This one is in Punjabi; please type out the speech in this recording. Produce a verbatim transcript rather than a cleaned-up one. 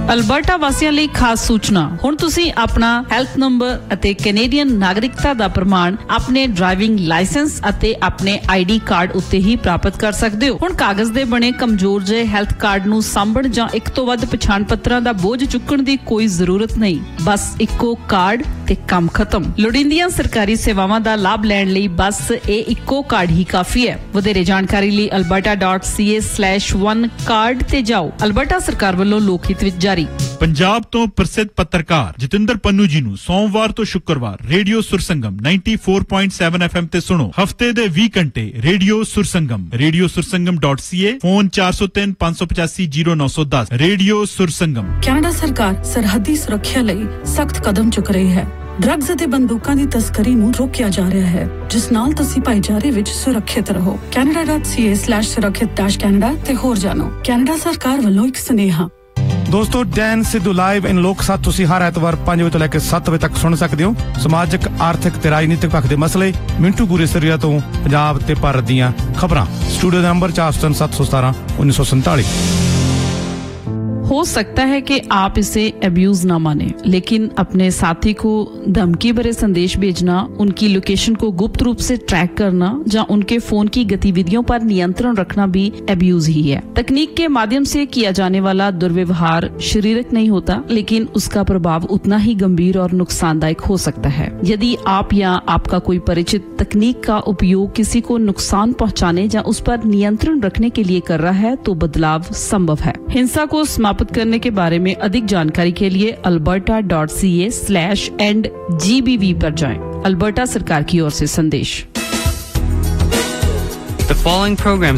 ਅਲਬਰਟਾ ਵਾਸੀਆਂ ਲਈ ਖਾਸ ਸੂਚਨਾ, ਹੁਣ ਤੁਸੀਂ ਆਪਣਾ ਹੈਲਥ ਨੰਬਰ ਅਤੇ ਕੈਨੇਡੀਅਨ ਨਾਗਰਿਕਤਾ ਦਾ ਪ੍ਰਮਾਣ ਆਪਣੇ ਡਰਾਈਵਿੰਗ ਲਾਇਸੈਂਸ ਅਤੇ ਆਪਣੇ ਆਈਡੀ ਕਾਰਡ ਉੱਤੇ ਹੀ ਪ੍ਰਾਪਤ ਕਰ ਸਕਦੇ ਹੋ। ਹੁਣ ਕਾਗਜ਼ ਦੇ ਬਣੇ ਕਮਜ਼ੋਰ ਜਿਹੇ ਹੈਲਥ ਕਾਰਡ ਨੂੰ ਸਾਂਭਣ ਜਾਂ ਇੱਕ ਤੋਂ ਵੱਧ ਪਛਾਣ ਪੱਤਰਾਂ ਦਾ ਬੋਝ ਚੁੱਕਣ ਦੀ ਕੋਈ ਜ਼ਰੂਰਤ ਨਹੀਂ। ਬਸ ਇੱਕੋ ਕਾਰਡ ਤੇ ਕੰਮ ਖਤਮ। ਲੋੜੀਂਦੀਆਂ ਸਰਕਾਰੀ ਸੇਵਾਵਾਂ ਦਾ ਲਾਭ ਲੈਣ ਲਈ ਬਸ ਇਹ ਇੱਕੋ ਕਾਰਡ ਹੀ ਕਾਫੀ ਹੈ। ਵਧੇਰੇ ਜਾਣਕਾਰੀ ਲਈ alberta dot c a slash one card ਤੇ ਜਾਓ। ਅਲਬਰਟਾ ਸਰਕਾਰ ਵੱਲੋਂ ਲੋਕ ਹਿੱਤ ਵਿੱਚ ਜਾਰੀ। ਪੰਜਾਬ ਤੋਂ ਪ੍ਰਸਿੱਧ ਪੱਤਰਕਾਰ ਜਤਿੰਦਰ ਪੰਨੂ ਜੀ ਨੂੰ ਸੋਮਵਾਰ ਤੋਂ ਸ਼ੁੱਕਰਵਾਰ radio ਸੁਰਸੰਗਮ ninety-four point seven F M ਤੇ ਸੁਣੋ। ਹਫਤੇ ਦੇ ਵੀਹ ਘੰਟੇ ਰੇਡੀਓ ਸੁਰਸੰਗਮ, ਰੇਡੀਓ ਸੁਰਸੰਗਮ ਡਾਟ ਸੀ ਏ, ਫੋਨ ਚਾਰ ਸੌ ਤਿੰਨ ਪੰਜ ਸੌ ਪਚਾਸੀ ਜ਼ੀਰੋ ਨੌ ਸੌ ਦਸ। ਰੇਡੀਓ ਸੁਰਸੰਗਮ। ਕੈਨੇਡਾ ਸਰਕਾਰ ਸਰਹੱਦੀ ਸੁਰੱਖਿਆ ਲਈ ਸਖਤ ਕਦਮ ਚੁੱਕ ਰਹੀ ਹੈ। ਡਰੱਗਸ ਅਤੇ ਬੰਦੂਕਾਂ ਦੀ ਤਸਕਰੀ ਨੂੰ ਰੋਕਿਆ ਜਾ ਰਿਹਾ ਹੈ, ਜਿਸ ਨਾਲ ਤੁਸੀਂ ਭਾਈਚਾਰੇ ਵਿੱਚ ਸੁਰੱਖਿਅਤ ਰਹੋ। canada dot c a slash ਸੁਰੱਖਿਅਤ ਕੈਨੇਡਾ ਤੇ ਹੋਰ ਜਾਣੋ। ਕੈਨੇਡਾ ਸਰਕਾਰ ਵੱਲੋਂ ਇੱਕ ਸੁਨੇਹਾ। ਦੋਸਤੋ, ਡੈਨ ਸਿੱਧੂ ਲਾਈਵ ਇਨ ਲੋਕ ਸਭਾ ਤੁਸੀਂ ਹਰ ਐਤਵਾਰ ਪੰਜ ਵਜੇ ਤੋਂ ਲੈ ਕੇ ਸੱਤ ਵਜੇ ਤੱਕ ਸੁਣ ਸਕਦੇ ਹੋ। ਸਮਾਜਿਕ, ਆਰਥਿਕ ਤੇ ਰਾਜਨੀਤਿਕ ਪੱਖ ਦੇ ਮਸਲੇ, ਮਿੰਟੂ ਗੁਰੇਸਰੀਆ ਤੋਂ ਪੰਜਾਬ ਤੇ ਭਾਰਤ ਦੀਆਂ ਖਬਰਾਂ। ਸਟੂਡੀਓ ਦਾ ਨੰਬਰ ਚਾਰ ਸੌ ਤਿੰਨ ਸੱਤ ਸੌ ਸਤਾਰਾਂ ਉੱਨੀ ਸੌ ਸੰਤਾਲੀ। हो सकता है कि आप इसे अब्यूज ना माने, लेकिन अपने साथी को धमकी भरे संदेश भेजना, उनकी लोकेशन को गुप्त रूप से ट्रैक करना या उनके फोन की गतिविधियों पर नियंत्रण रखना भी अब्यूज ही है। तकनीक के माध्यम से किया जाने वाला दुर्व्यवहार शारीरिक नहीं होता, लेकिन उसका प्रभाव उतना ही गंभीर और नुकसानदायक हो सकता है। यदि आप या आपका कोई परिचित तकनीक का उपयोग किसी को नुकसान पहुंचाने या उस पर नियंत्रण रखने के लिए कर रहा है तो बदलाव संभव है। हिंसा को समाप्त करने के बारे में अधिक जानकारी के लिए alberta dot c a slash end G B V पर जाएं। अल्बर्टा सरकार की ओर से संदेश। The following program